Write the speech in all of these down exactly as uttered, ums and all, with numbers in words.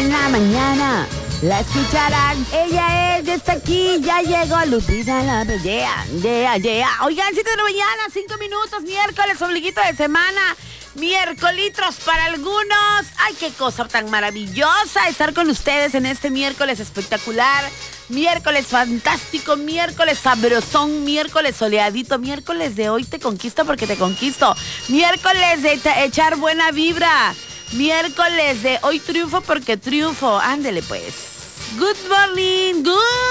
en la mañana. La escucharán, ella es, ya está aquí, ya llegó Lupita la yeah, yeah, yeah. Oigan, siete de la mañana, cinco minutos, miércoles, ombliguito de semana, miércolitros para algunos. Ay, qué cosa tan maravillosa estar con ustedes en este miércoles espectacular, miércoles fantástico, miércoles sabrosón, miércoles soleadito, miércoles de hoy te conquisto porque te conquisto, miércoles de te- echar buena vibra, miércoles de hoy triunfo porque triunfo. Ándele pues. Good morning,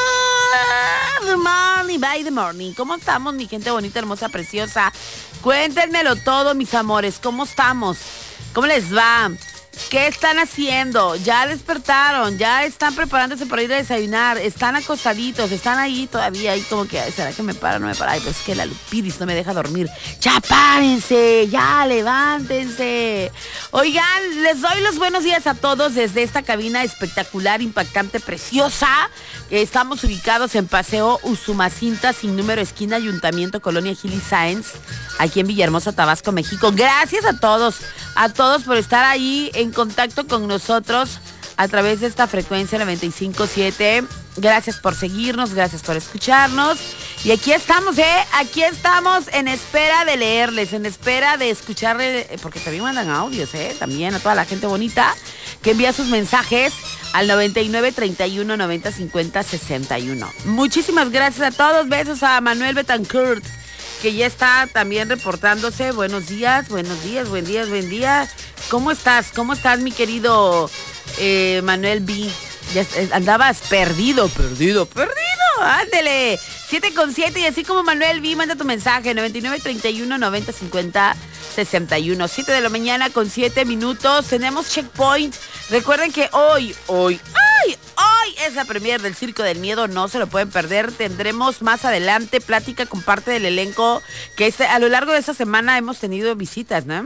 good morning, by the morning. ¿Cómo estamos, mi gente bonita, hermosa, preciosa? Cuéntenmelo todo, mis amores. ¿Cómo estamos? ¿Cómo les va? ¿Qué están haciendo? ¿Ya despertaron? ¿Ya están preparándose para ir a desayunar? ¿Están acostaditos? ¿Están ahí todavía? Ahí como que, ¿será que me para? No me para. Ay, pues es que la Lupidis no me deja dormir. ¡Ya párense! ¡Ya levántense! Oigan, les doy los buenos días a todos desde esta cabina espectacular, impactante, preciosa. Estamos ubicados en Paseo Usumacinta, sin número, esquina Ayuntamiento, Colonia Gil y Sáenz, aquí en Villahermosa, Tabasco, México. Gracias a todos, a todos por estar ahí en contacto con nosotros a través de esta frecuencia noventa y cinco punto siete. Gracias por seguirnos, gracias por escucharnos. Y aquí estamos, ¿eh? Aquí estamos en espera de leerles, en espera de escucharles, porque también mandan audios, ¿eh? También a toda la gente bonita que envía sus mensajes al noventa y nueve, treinta y uno, noventa, cincuenta, sesenta y uno. Muchísimas gracias a todos. Besos a Manuel Betancourt, que ya está también reportándose. Buenos días, buenos días, buen día, buen día. ¿Cómo estás? ¿Cómo estás, mi querido eh, Manuel B? Ya andabas perdido, perdido, perdido. Ándele. siete con siete y así como Manuel B, manda tu mensaje. noventa y nueve, treinta y uno, noventa, cincuenta, sesenta y uno. siete de la mañana con siete minutos. Tenemos Checkpoint. Recuerden que hoy, hoy, ¡ay! Hoy es la premier del Circo del Miedo, no se lo pueden perder. Tendremos más adelante plática con parte del elenco que este, a lo largo de esta semana hemos tenido visitas, ¿no?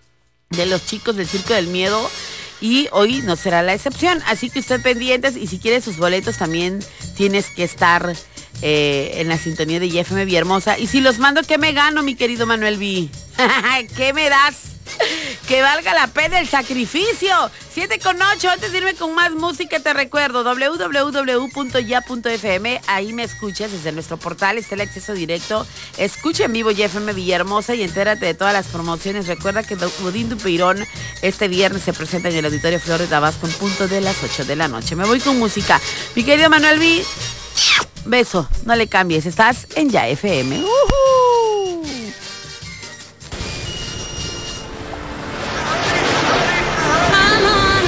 De los chicos del Circo del Miedo. Y hoy no será la excepción, así que usted pendientes, y si quiere sus boletos también tienes que estar eh, en la sintonía de F M Villahermosa. Y si los mando, ¿qué me gano, mi querido Manuel B? ¿Qué me das? Que valga la pena el sacrificio. siete con ocho, antes de irme con más música te recuerdo doble u doble u doble u punto ya punto efe eme. Ahí me escuchas desde nuestro portal, está el acceso directo. Escucha en vivo ya F M Villahermosa y entérate de todas las promociones. Recuerda que Budín Dupeirón este viernes se presenta en el Auditorio Flor de Tabasco en punto de las ocho de la noche. Me voy con música. Mi querido Manuel B, beso, no le cambies, estás en Ya F M. Uh.